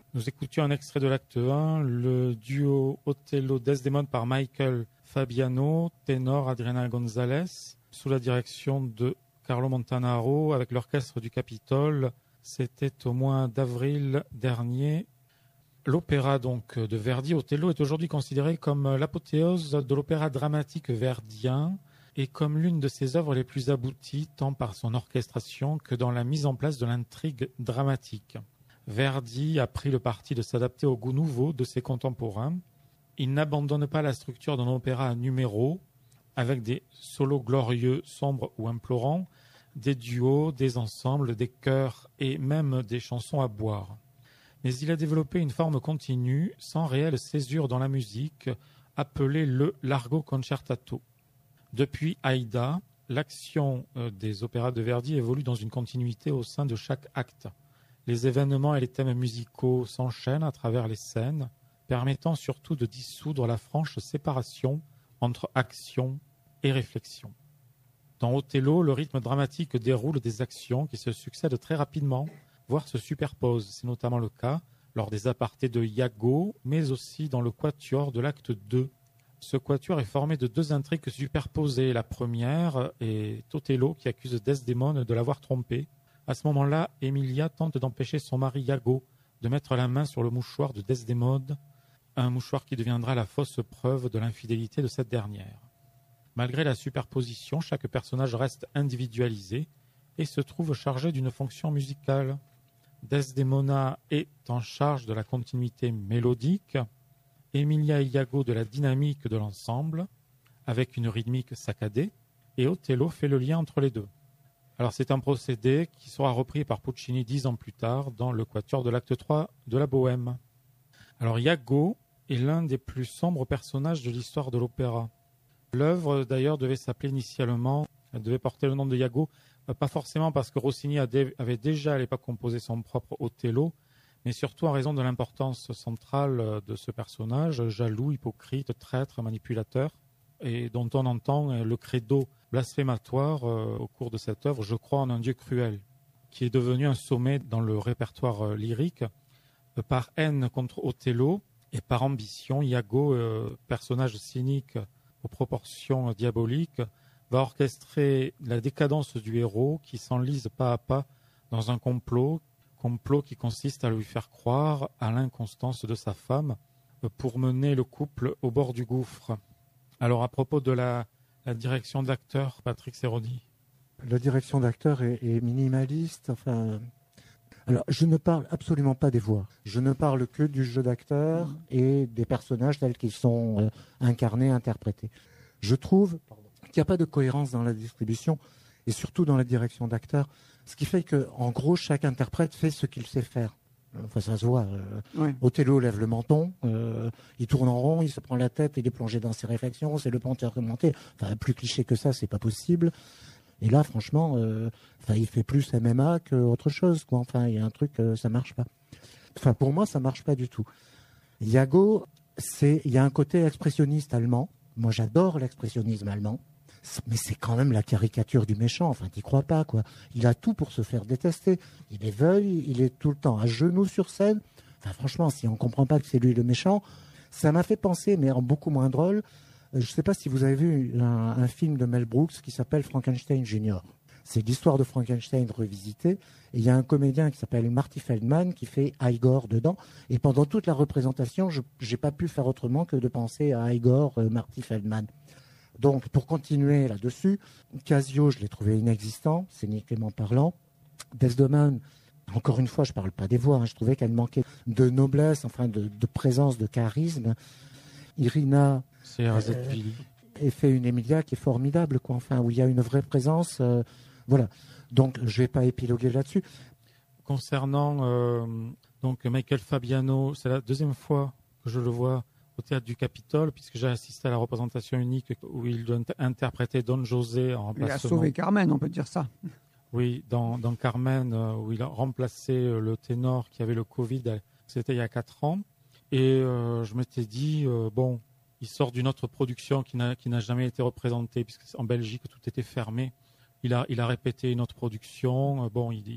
Nous écoutions un extrait de l'acte 1, le duo Othello-Desdemone par Michael Fabiano, ténor Adriana González, sous la direction de Carlo Montanaro avec l'orchestre du Capitole. C'était au mois d'avril dernier. L'opéra donc de Verdi, Othello, est aujourd'hui considéré comme l'apothéose de l'opéra dramatique verdien et comme l'une de ses œuvres les plus abouties, tant par son orchestration que dans la mise en place de l'intrigue dramatique. Verdi a pris le parti de s'adapter au goût nouveau de ses contemporains. Il n'abandonne pas la structure d'un opéra à numéros, avec des solos glorieux, sombres ou implorants, des duos, des ensembles, des chœurs et même des chansons à boire. Mais il a développé une forme continue, sans réelle césure dans la musique, appelée le largo concertato. Depuis Aïda, l'action des opéras de Verdi évolue dans une continuité au sein de chaque acte. Les événements et les thèmes musicaux s'enchaînent à travers les scènes, permettant surtout de dissoudre la franche séparation entre action et réflexion. Dans Othello, le rythme dramatique déroule des actions qui se succèdent très rapidement, voire se superposent. C'est notamment le cas lors des apartés de Iago, mais aussi dans le quatuor de l'acte 2. Ce quatuor est formé de deux intrigues superposées. La première est Othello qui accuse Desdémone de l'avoir trompé. À ce moment-là, Emilia tente d'empêcher son mari Iago de mettre la main sur le mouchoir de Desdémone, un mouchoir qui deviendra la fausse preuve de l'infidélité de cette dernière. Malgré la superposition, chaque personnage reste individualisé et se trouve chargé d'une fonction musicale. Desdemona est en charge de la continuité mélodique, Emilia et Iago de la dynamique de l'ensemble, avec une rythmique saccadée, et Othello fait le lien entre les deux. Alors c'est un procédé qui sera repris par Puccini 10 ans plus tard dans le quatuor de l'acte 3 de la Bohème. Alors Iago est l'un des plus sombres personnages de l'histoire de l'opéra. L'œuvre, d'ailleurs, devait s'appeler initialement, elle devait porter le nom de Iago, pas forcément parce que Rossini avait déjà à l'époque composé son propre Othello, mais surtout en raison de l'importance centrale de ce personnage, jaloux, hypocrite, traître, manipulateur, et dont on entend le credo blasphématoire au cours de cette œuvre, je crois en un Dieu cruel, qui est devenu un sommet dans le répertoire lyrique. Par haine contre Othello et par ambition, Iago, personnage cynique aux proportions diaboliques, va orchestrer la décadence du héros qui s'enlise pas à pas dans un complot qui consiste à lui faire croire à l'inconstance de sa femme pour mener le couple au bord du gouffre. Alors à propos de la direction d'acteur, Patrick Serroni. La direction d'acteur est minimaliste, Alors, je ne parle absolument pas des voix. Je ne parle que du jeu d'acteur et des personnages tels qu'ils sont incarnés, interprétés. Je trouve qu'il n'y a pas de cohérence dans la distribution et surtout dans la direction d'acteur, ce qui fait qu'en gros, chaque interprète fait ce qu'il sait faire. Enfin, ça se voit. Oui. Othello lève le menton, il tourne en rond, il se prend la tête, il est plongé dans ses réflexions, c'est le penteur commenté. Enfin, plus cliché que ça, c'est pas possible. Et là, franchement, il fait plus MMA qu'autre chose, quoi. Enfin, il y a un truc, ça marche pas. Enfin, pour moi, ça marche pas du tout. Iago, il y a un côté expressionniste allemand. Moi, j'adore l'expressionnisme allemand. Mais c'est quand même la caricature du méchant. Enfin, t'y crois pas, quoi. Il a tout pour se faire détester. Il est veuille, il est tout le temps à genoux sur scène. Enfin, franchement, si on comprend pas que c'est lui le méchant, ça m'a fait penser, mais en beaucoup moins drôle. Je ne sais pas si vous avez vu un film de Mel Brooks qui s'appelle Frankenstein Junior. C'est l'histoire de Frankenstein revisitée. Et il y a un comédien qui s'appelle Marty Feldman qui fait Igor dedans. Et pendant toute la représentation, je n'ai pas pu faire autrement que de penser à Igor, Marty Feldman. Donc, pour continuer là-dessus, Casio, je l'ai trouvé inexistant, scéniquement parlant. Desdemone, encore une fois, je ne parle pas des voix, je trouvais qu'elle manquait de noblesse, de présence, de charisme. Irina et fait une Emilia qui est formidable, quoi. Où il y a une vraie présence. Voilà. Donc, je ne vais pas épiloguer là-dessus. Concernant Michael Fabiano, c'est la deuxième fois que je le vois au Théâtre du Capitole, puisque j'ai assisté à la représentation unique où il doit interpréter Don José en remplacement. Il a sauvé Carmen, on peut dire ça. Oui, dans Carmen, où il a remplacé le ténor qui avait le Covid, c'était il y a 4 ans. Et je m'étais dit, il sort d'une autre production qui n'a jamais été représentée, puisque en Belgique, tout était fermé. Il a répété une autre production.